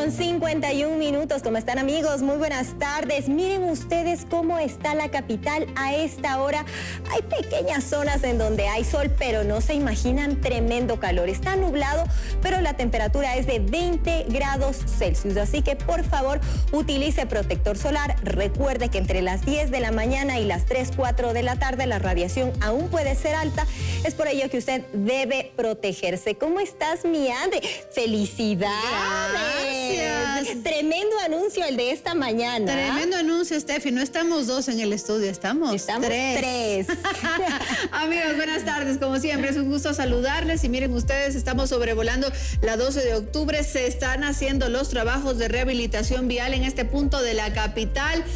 8:51. ¿Cómo están, amigos? Muy buenas tardes. Miren ustedes cómo está la capital a esta hora. Hay pequeñas zonas en donde hay sol, pero no se imaginan tremendo calor. Está nublado, pero la temperatura es de 20 grados Celsius. Así que, por favor, utilice protector solar. Recuerde que entre las 10 de la mañana y las 3, 4 de la tarde la radiación aún puede ser alta. Es por ello que usted debe protegerse. ¿Cómo estás, mi Ande? ¡Felicidades! Gracias. Tremendo anuncio el de esta mañana. Tremendo anuncio, Steffi. No estamos dos en el estudio, estamos tres. Amigos, buenas tardes. Como siempre, es un gusto saludarles. Y miren ustedes, estamos sobrevolando la 12 de octubre. Se están haciendo los trabajos de rehabilitación vial en este punto de la capital.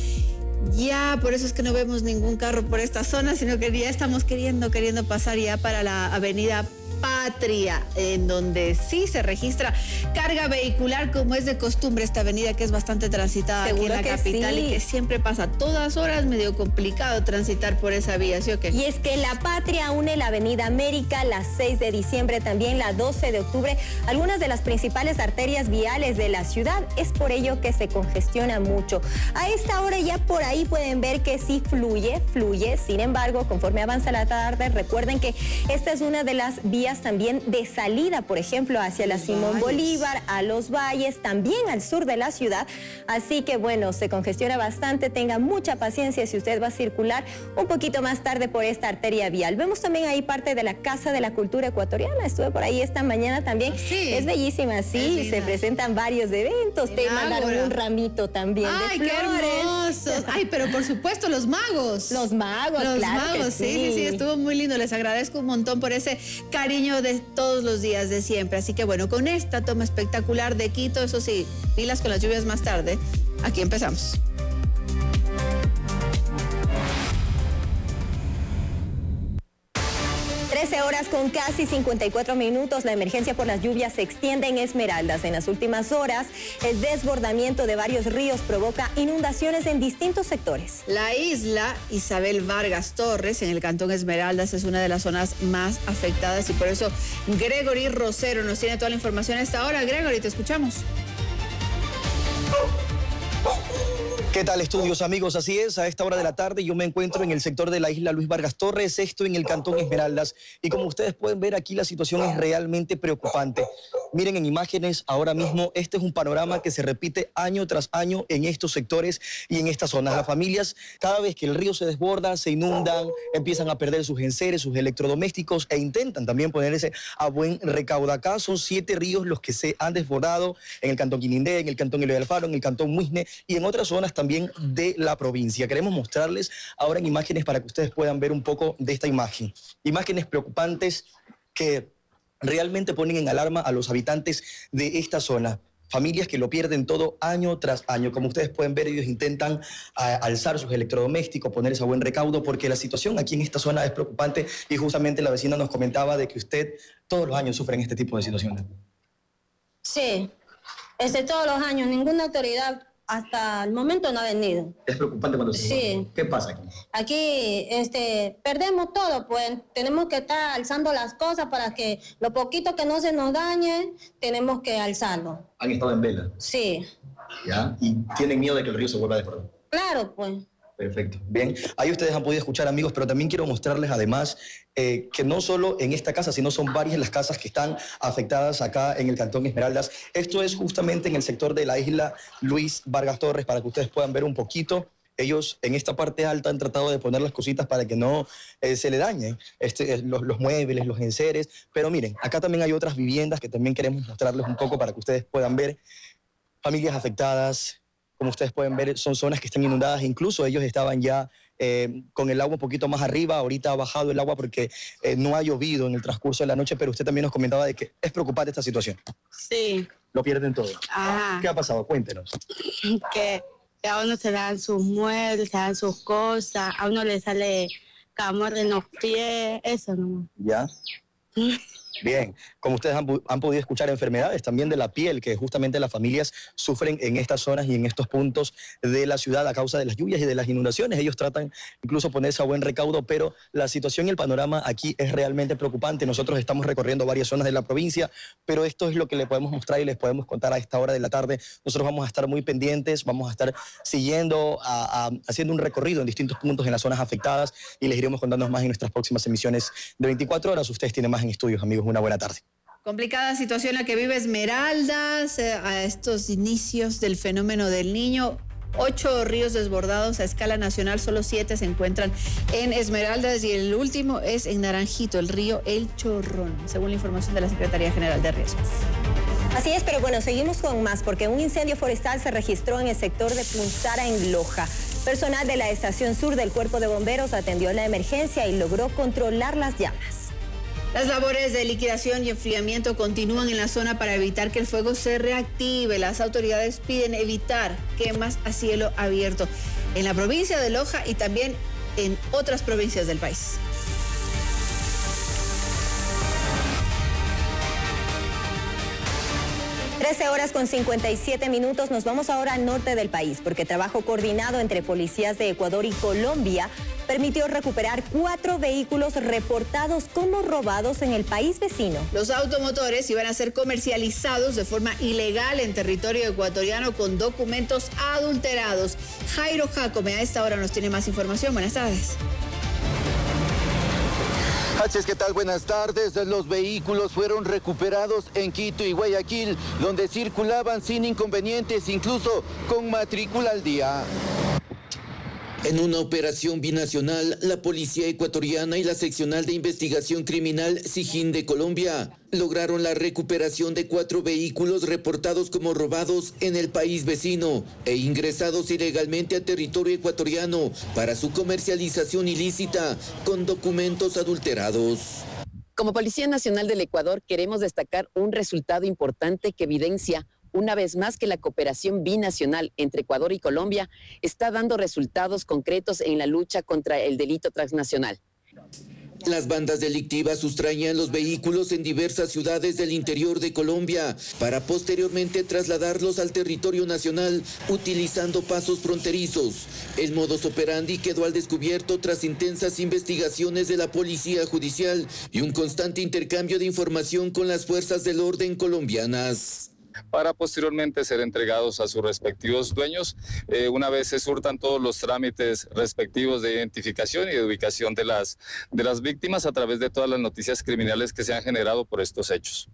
Ya, por eso es que no vemos ningún carro por esta zona, sino que ya estamos queriendo pasar ya para la avenida Patria, en donde sí se registra carga vehicular, como es de costumbre esta avenida que es bastante transitada aquí en la capital, sí, y que siempre pasa a todas horas, medio complicado transitar por esa vía, ¿sí o qué? Y es que la Patria une la avenida América, la 6 de diciembre, también la 12 de octubre, algunas de las principales arterias viales de la ciudad. Es por ello que se congestiona mucho. A esta hora ya por ahí pueden ver que sí fluye. Sin embargo, conforme avanza la tarde, recuerden que esta es una de las vías también de salida, por ejemplo, hacia la Simón Bolívar, a Los Valles, también al sur de la ciudad. Así que bueno, se congestiona bastante. Tenga mucha paciencia si usted va a circular un poquito más tarde por esta arteria vial. Vemos también ahí parte de la Casa de la Cultura Ecuatoriana. Estuve por ahí esta mañana también. Sí. Es bellísima, sí. Se presentan varios eventos. Te mandaron un ramito también de flores. ¡Qué hermosos! Ay, pero por supuesto, los magos. Los magos, claro. Sí, estuvo muy lindo. Les agradezco un montón por ese cariño de todos los días de siempre. Así que bueno, con esta toma espectacular de Quito, eso sí, pilas con las lluvias más tarde. Aquí empezamos. Horas con casi 54 minutos. La emergencia por las lluvias se extiende en Esmeraldas. En las últimas horas, el desbordamiento de varios ríos provoca inundaciones en distintos sectores. La isla Isabel Vargas Torres, en el cantón Esmeraldas, es una de las zonas más afectadas y por eso Gregory Rosero nos tiene toda la información a esta hora. Gregory, te escuchamos. ¿Qué tal, estudios, amigos? Así es, a esta hora de la tarde yo me encuentro en el sector de la isla Luis Vargas Torres, esto en el cantón Esmeraldas, y como ustedes pueden ver aquí la situación es realmente preocupante. Miren en imágenes ahora mismo, este es un panorama que se repite año tras año en estos sectores y en estas zonas. Las familias, cada vez que el río se desborda, se inundan, empiezan a perder sus enseres, sus electrodomésticos e intentan también ponerse a buen recaudo. Acá son 7 ríos los que se han desbordado en el cantón Quinindé, en el cantón Eloy Alfaro, en el cantón Muisne y en otras zonas también de la provincia. Queremos mostrarles ahora en imágenes para que ustedes puedan ver un poco de esta imagen. Imágenes preocupantes que realmente ponen en alarma a los habitantes de esta zona. Familias que lo pierden todo año tras año. Como ustedes pueden ver, ellos intentan alzar sus electrodomésticos, ponerse a buen recaudo, porque la situación aquí en esta zona es preocupante y justamente la vecina nos comentaba de que usted todos los años sufren este tipo de situaciones. Sí, todos los años, ninguna autoridad hasta el momento no ha venido. Es preocupante cuando se... Sí. ¿Qué pasa aquí? Aquí perdemos todo, pues tenemos que estar alzando las cosas para que lo poquito que no se nos dañe, tenemos que alzarlo. ¿Han estado en vela? Sí. ¿Ya? ¿Y tienen miedo de que el río se vuelva a desbordar? Claro, pues. Perfecto. Bien, ahí ustedes han podido escuchar, amigos, pero también quiero mostrarles además que no solo en esta casa, sino son varias las casas que están afectadas acá en el cantón Esmeraldas. Esto es justamente en el sector de la isla Luis Vargas Torres, para que ustedes puedan ver un poquito. Ellos en esta parte alta han tratado de poner las cositas para que no se le dañen los muebles, los enseres. Pero miren, acá también hay otras viviendas que también queremos mostrarles un poco para que ustedes puedan ver. Familias afectadas. Como ustedes pueden ver, son zonas que están inundadas. Incluso ellos estaban ya con el agua un poquito más arriba. Ahorita ha bajado el agua porque no ha llovido en el transcurso de la noche, pero usted también nos comentaba de que es preocupante esta situación. Sí. Lo pierden todo. Ajá. ¿Qué ha pasado? Cuéntenos. Que a uno se dan sus muebles, se dan sus cosas, a uno le sale camorra en los pies, eso nomás. ¿Ya? Bien, como ustedes han podido escuchar, enfermedades también de la piel que justamente las familias sufren en estas zonas y en estos puntos de la ciudad a causa de las lluvias y de las inundaciones. Ellos tratan incluso ponerse a buen recaudo, pero la situación y el panorama aquí es realmente preocupante. Nosotros estamos recorriendo varias zonas de la provincia, pero esto es lo que les podemos mostrar y les podemos contar a esta hora de la tarde. Nosotros vamos a estar muy pendientes, vamos a estar siguiendo, haciendo un recorrido en distintos puntos en las zonas afectadas y les iremos contando más en nuestras próximas emisiones de 24 horas. Ustedes tienen más en estudios, amigos. Una buena tarde. Complicada situación la que vive Esmeraldas a estos inicios del fenómeno del Niño. 8 ríos desbordados a escala nacional, solo 7 se encuentran en Esmeraldas y el último es en Naranjito, el río El Chorrón, según la información de la Secretaría General de Riesgos. Así es, pero bueno, seguimos con más porque un incendio forestal se registró en el sector de Punzara, en Loja. Personal de la estación sur del Cuerpo de Bomberos atendió la emergencia y logró controlar las llamas. Las labores de liquidación y enfriamiento continúan en la zona para evitar que el fuego se reactive. Las autoridades piden evitar quemas a cielo abierto en la provincia de Loja y también en otras provincias del país. 13:57. Nos vamos ahora al norte del país porque trabajo coordinado entre policías de Ecuador y Colombia permitió recuperar 4 vehículos reportados como robados en el país vecino. Los automotores iban a ser comercializados de forma ilegal en territorio ecuatoriano con documentos adulterados. Jairo Jacome a esta hora nos tiene más información. Buenas tardes. ¿Qué tal? Buenas tardes. Los vehículos fueron recuperados en Quito y Guayaquil, donde circulaban sin inconvenientes, incluso con matrícula al día. En una operación binacional, la Policía Ecuatoriana y la Seccional de Investigación Criminal SIJIN de Colombia lograron la recuperación de 4 vehículos reportados como robados en el país vecino e ingresados ilegalmente a territorio ecuatoriano para su comercialización ilícita con documentos adulterados. Como Policía Nacional del Ecuador queremos destacar un resultado importante que evidencia una vez más que la cooperación binacional entre Ecuador y Colombia está dando resultados concretos en la lucha contra el delito transnacional. Las bandas delictivas sustraían los vehículos en diversas ciudades del interior de Colombia para posteriormente trasladarlos al territorio nacional utilizando pasos fronterizos. El modus operandi quedó al descubierto tras intensas investigaciones de la Policía Judicial y un constante intercambio de información con las fuerzas del orden colombianas, para posteriormente ser entregados a sus respectivos dueños una vez se surtan todos los trámites respectivos de identificación y de ubicación de las víctimas a través de todas las noticias criminales que se han generado por estos hechos.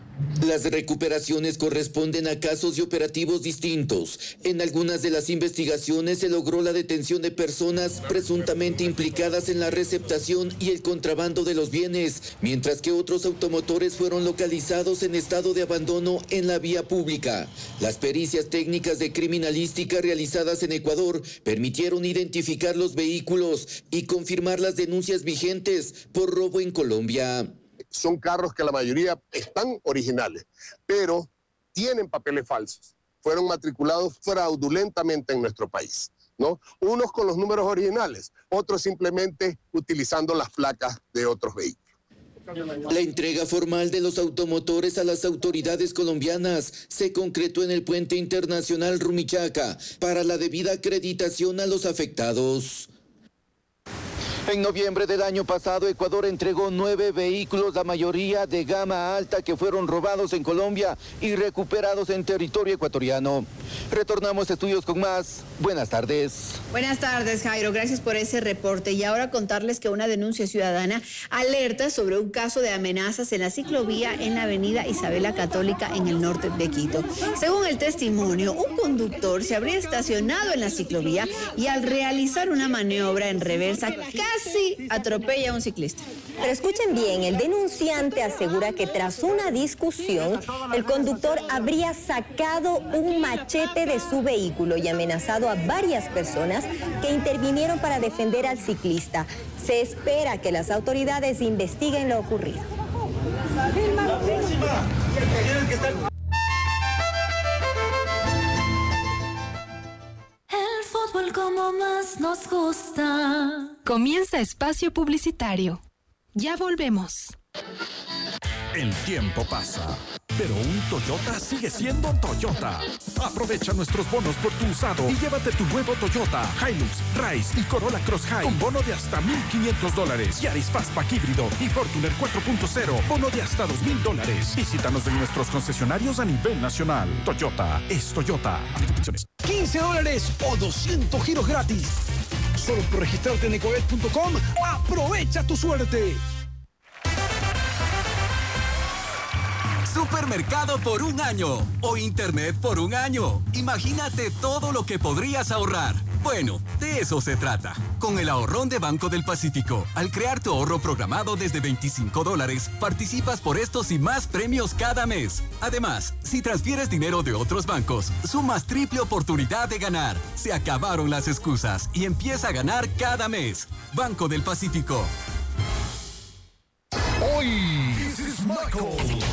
Las recuperaciones corresponden a casos y operativos distintos. En algunas de las investigaciones se logró la detención de personas presuntamente implicadas en la receptación y el contrabando de los bienes, mientras que otros automotores fueron localizados en estado de abandono en la vía pública. Las pericias técnicas de criminalística realizadas en Ecuador permitieron identificar los vehículos y confirmar las denuncias vigentes por robo en Colombia. Son carros que la mayoría están originales, pero tienen papeles falsos. Fueron matriculados fraudulentamente en nuestro país, ¿no? Unos con los números originales, otros simplemente utilizando las placas de otros vehículos. La entrega formal de los automotores a las autoridades colombianas se concretó en el puente internacional Rumichaca para la debida acreditación a los afectados. En noviembre del año pasado, Ecuador entregó 9 vehículos, la mayoría de gama alta, que fueron robados en Colombia y recuperados en territorio ecuatoriano. Retornamos a estudios con más. Buenas tardes. Buenas tardes, Jairo. Gracias por ese reporte. Y ahora contarles que una denuncia ciudadana alerta sobre un caso de amenazas en la ciclovía en la avenida Isabela Católica en el norte de Quito. Según el testimonio, un conductor se habría estacionado en la ciclovía y al realizar una maniobra en reversa casi atropella a un ciclista. Pero escuchen bien, el denunciante asegura que tras una discusión, el conductor habría sacado un machete de su vehículo y amenazado a varias personas que intervinieron para defender al ciclista. Se espera que las autoridades investiguen lo ocurrido. El fútbol como más nos gusta. Comienza espacio publicitario. Ya volvemos. El tiempo pasa, pero un Toyota sigue siendo Toyota. Aprovecha nuestros bonos por tu usado y llévate tu nuevo Toyota Hilux, Rise y Corolla Cross High con bono de hasta $1,500. Yaris Fastback híbrido y Fortuner 4.0, bono de hasta $2,000. Visítanos en nuestros concesionarios a nivel nacional. Toyota es Toyota. $15 o 200 giros gratis. Solo por registrarte en ecovet.com, aprovecha tu suerte. Supermercado por un año o Internet por un año. Imagínate todo lo que podrías ahorrar. Bueno, de eso se trata. Con el ahorrón de Banco del Pacífico, al crear tu ahorro programado desde $25, participas por estos y más premios cada mes. Además, si transfieres dinero de otros bancos, sumas triple oportunidad de ganar. Se acabaron las excusas y empieza a ganar cada mes. Banco del Pacífico. Hoy, this is Michael.